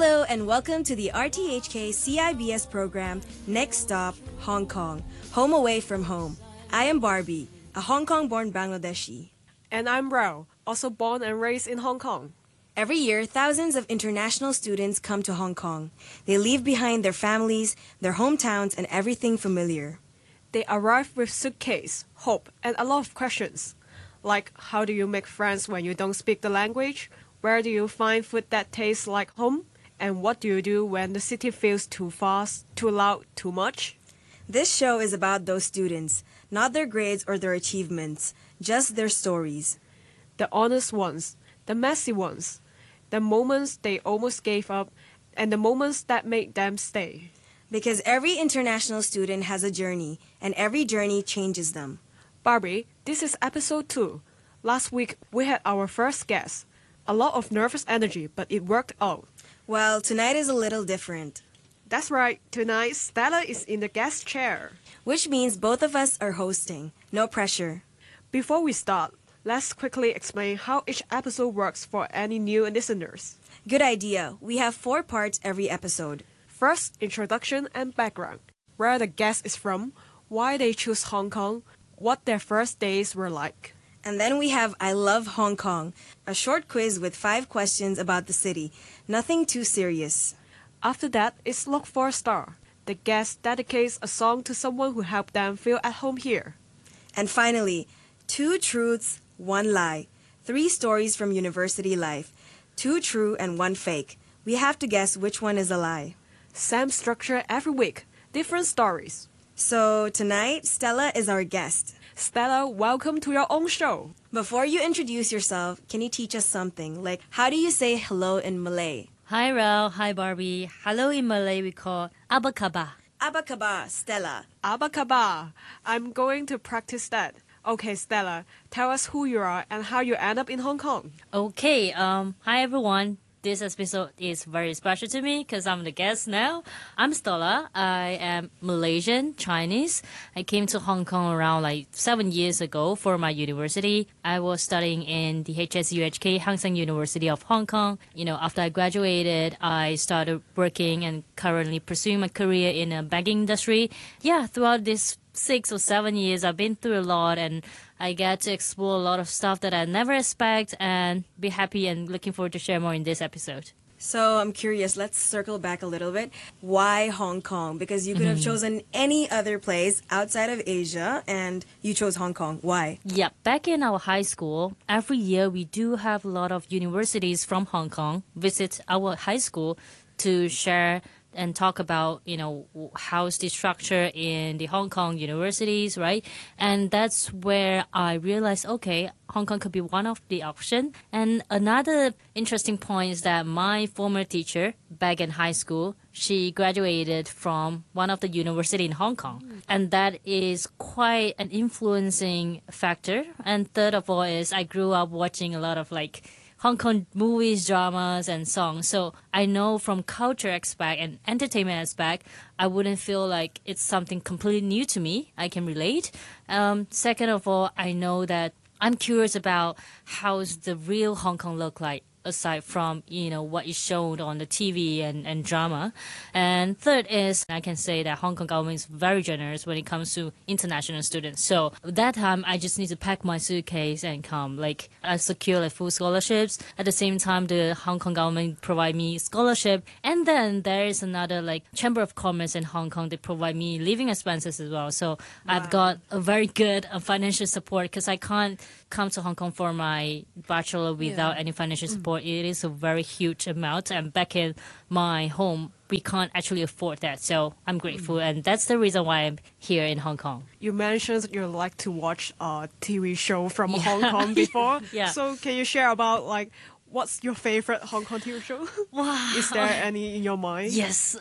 Hello and welcome to the RTHK CIBS program, Next Stop, Hong Kong, Home Away from Home. I am Barbie, a Hong Kong-born Bangladeshi. And I'm Rao, also born and raised in Hong Kong. Every year, thousands of international students come to Hong Kong. They leave behind their families, their hometowns, and everything familiar. They arrive with suitcase, hope, and a lot of questions. Like, how do you make friends when you don't speak the language? Where do you find food that tastes like home? And what do you do when the city feels too fast, too loud, too much? This show is about those students, not their grades or their achievements, just their stories. The honest ones, the messy ones, the moments they almost gave up, and the moments that made them stay. Because every international student has a journey, and every journey changes them. Barbie, this is episode 2. Last week, we had our first guest. A lot of nervous energy, but it worked out. Well, tonight is a little different. That's right. Tonight, Stella is in the guest chair. Which means both of us are hosting. No pressure. Before we start, let's quickly explain how each episode works for any new listeners. Good idea. We have 4 parts every episode. First, introduction and background. Where the guest is from, why they choose Hong Kong, what their first days were like. And then we have I Love Hong Kong, a short quiz with 5 questions about the city. Nothing too serious. After that, it's Look for a Star. The guest dedicates a song to someone who helped them feel at home here. And finally, 2 truths, 1 lie. 3 stories from university life. 2 true and 1 fake. We have to guess which one is a lie. Same structure every week, different stories. So tonight, Stella is our guest. Stella, welcome to your own show. Before you introduce yourself, can you teach us something? Like, how do you say hello in Malay? Hi, Rao. Hi, Barbie. Hello in Malay we call Abakaba. Abakaba, Stella. Abakaba. I'm going to practice that. Okay, Stella, tell us who you are and how you end up in Hong Kong. Okay, hi everyone. This episode is very special to me because I'm the guest now. I'm Stella. I am Malaysian, Chinese. I came to Hong Kong around 7 years ago for my university. I was studying in the HSUHK, Hang Seng University of Hong Kong. After I graduated, I started working and currently pursuing my career in the banking industry. Yeah, throughout this 6 or 7 years, I've been through a lot and I get to explore a lot of stuff that I never expect and be happy and looking forward to share more in this episode. So I'm curious, let's circle back a little bit. Why Hong Kong? Because you could have chosen any other place outside of Asia and you chose Hong Kong. Why? Yeah, back in our high school, every year we do have a lot of universities from Hong Kong visit our high school to share and talk about, how's the structure in the Hong Kong universities, right? And that's where I realized, okay, Hong Kong could be one of the options. And another interesting point is that my former teacher back in high school, she graduated from one of the university in Hong Kong. And that is quite an influencing factor. And third of all is I grew up watching a lot of Hong Kong movies, dramas, and songs. So I know from culture aspect and entertainment aspect, I wouldn't feel like it's something completely new to me. I can relate. Second of all, I know that I'm curious about how's the real Hong Kong look like, aside from, what is shown on the TV and drama. And third is, I can say that Hong Kong government is very generous when it comes to international students. So at that time, I just need to pack my suitcase and come. I secure full scholarships. At the same time, the Hong Kong government provide me scholarship. And then there is another Chamber of Commerce in Hong Kong. They provide me living expenses as well. So I've got a very good financial support because I can't come to Hong Kong for my bachelor without any financial support. It is a very huge amount, and back in my home, we can't actually afford that. So I'm grateful, and that's the reason why I'm here in Hong Kong. You mentioned you like to watch a TV show from Hong Kong before. Yeah. So can you share about what's your favorite Hong Kong TV show? Wow. Is there any in your mind? Yes.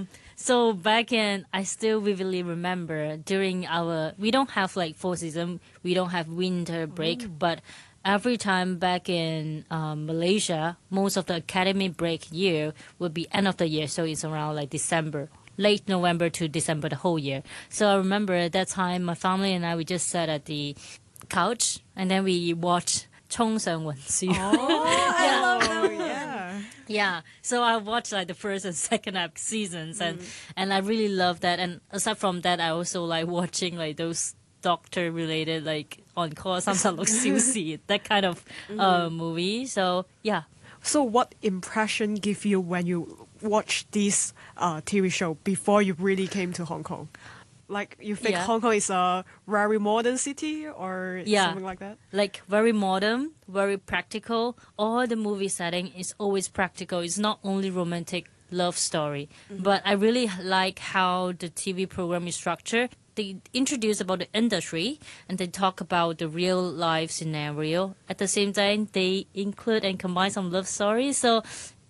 So back in, I still vividly remember during we don't have 4 seasons, we don't have winter break, but every time back in Malaysia, most of the academic break year would be end of the year, so it's around December. Late November to December, the whole year. So I remember at that time, my family and I, we just sat at the couch and then we watched 冲上雲霄. Oh, I love that one. Yeah. Yeah, so I watched like the first and second seasons, and I really love that. And aside from that, I also like watching like those doctor related like on call, sometimes look Susie, that kind of movie. So yeah. So, what impression give you when you watch this TV show before you really came to Hong Kong? Like, you think Yeah. Hong Kong is a very modern city or Yeah. something like that? Like very modern, very practical. All the movie setting is always practical. It's not only romantic love story. But I really like how the TV program is structured. They introduce about the industry and they talk about the real life scenario. At the same time, they include and combine some love stories. So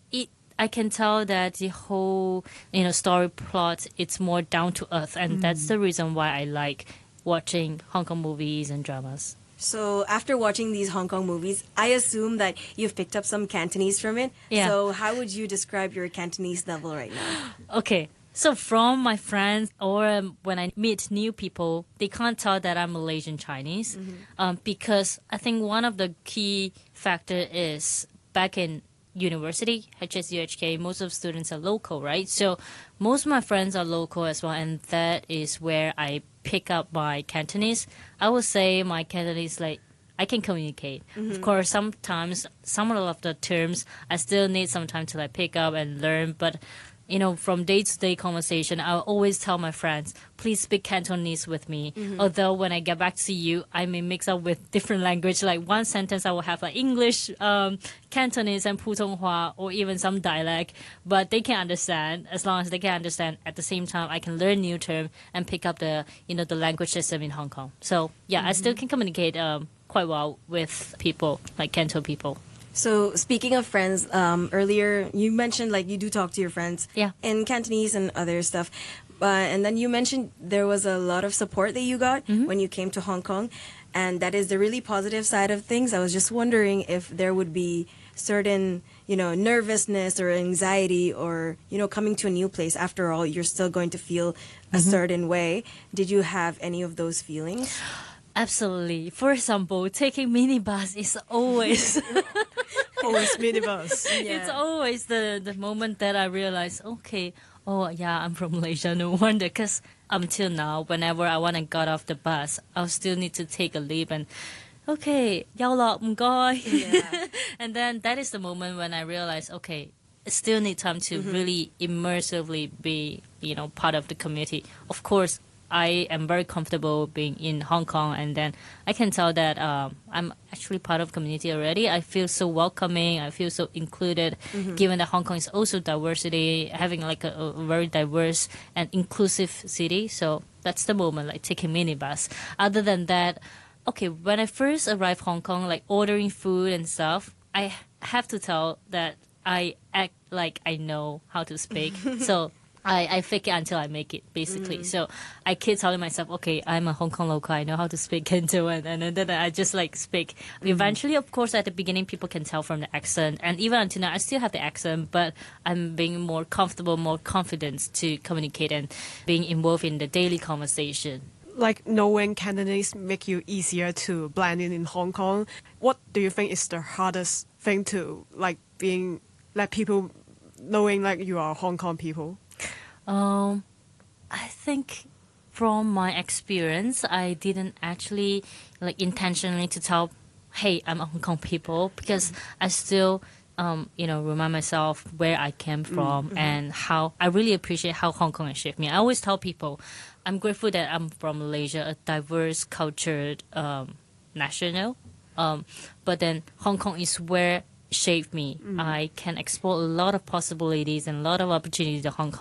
I can tell that the whole story plot it's more down to earth, and that's the reason why I like watching Hong Kong movies and dramas. So after watching these Hong Kong movies, I assume that you've picked up some Cantonese from it. Yeah. So how would you describe your Cantonese level right now? Okay, so from my friends or when I meet new people, they can't tell that I'm Malaysian Chinese because I think one of the key factor is back in university, HSUHK, most of students are local, right? So most of my friends are local as well, and that is where I pick up my Cantonese. I would say my Cantonese, like, I can communicate. Of course, sometimes some of the terms I still need some time to like pick up and learn, but from day-to-day conversation, I'll always tell my friends, please speak Cantonese with me. Although when I get back to you, I may mix up with different language. Like one sentence I will have like English, Cantonese, and Putonghua, or even some dialect. But they can understand. As long as they can understand, at the same time, I can learn new term and pick up the the language system in Hong Kong. So yeah, I still can communicate quite well with people, like Canton people. So speaking of friends, earlier you mentioned like you do talk to your friends Yeah. in Cantonese and other stuff. And then you mentioned there was a lot of support that you got when you came to Hong Kong. And that is the really positive side of things. I was just wondering if there would be certain, nervousness or anxiety or, coming to a new place. After all, you're still going to feel a certain way. Did you have any of those feelings? Absolutely. For example, taking minibus is always Always minibus. it's always the moment that I realize, okay, oh yeah, I'm from Malaysia. No wonder, because until now, whenever I want to get off the bus, I'll still need to take a leap and okay, 有落唔該. And then that is the moment when I realize, okay, I still need time to really immersively be, part of the community. Of course, I am very comfortable being in Hong Kong, and then I can tell that I'm actually part of community already. I feel so welcoming. I feel so included, given that Hong Kong is also diversity, having like a very diverse and inclusive city. So that's the moment, like taking minibus. Other than that, okay, when I first arrived Hong Kong, like ordering food and stuff, I have to tell that I act like I know how to speak. So I fake it until I make it, basically. So I keep telling myself, okay, I'm a Hong Kong local. I know how to speak Canton, and then I just like speak. Eventually, of course, at the beginning, people can tell from the accent, and even until now, I still have the accent, but I'm being more comfortable, more confident to communicate and being involved in the daily conversation. Like knowing Cantonese make you easier to blend in Hong Kong. What do you think is the hardest thing to like being like people knowing like you are Hong Kong people? I think from my experience, I didn't actually like intentionally to tell, hey, I'm a Hong Kong people, because I still, remind myself where I came from and how I really appreciate how Hong Kong has shaped me. I always tell people, I'm grateful that I'm from Malaysia, a diverse, cultured national. But then Hong Kong is where shaped me. I can explore a lot of possibilities and a lot of opportunities in Hong Kong.